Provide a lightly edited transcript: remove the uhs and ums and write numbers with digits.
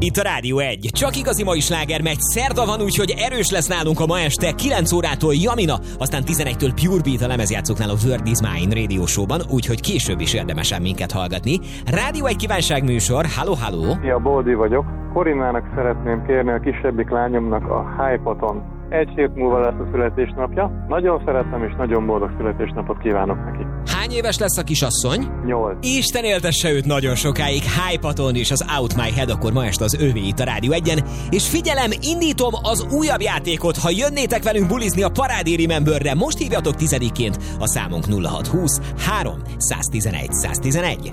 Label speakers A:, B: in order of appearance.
A: Itt a Rádió 1. Csak igazi mai sláger megy. Szerda van, úgyhogy erős lesz nálunk a ma este 9 órától Jamina, aztán 11-től Pure Beat a lemezjátszóknál a Word is Mine Radio Show-ban, úgyhogy később is érdemesen minket hallgatni. Rádió 1 kívánságműsor. Halló!
B: Szia, Boldi vagyok. Korinának szeretném kérni a kisebbik lányomnak a Hypoton. 1 hét múlva lesz a születésnapja. Nagyon szeretem és nagyon boldog születésnapot kívánok neki.
A: Hány éves lesz a kisasszony?
B: 8.
A: Isten éltesse őt nagyon sokáig. Hypaton és az Out My Head, akkor ma este az övé itt a Rádió 1-en. És figyelem, indítom az újabb játékot. Ha jönnétek velünk bulizni a Parádi Rememberre, most hívjatok 10-ként a számunk 0620 3 111 111.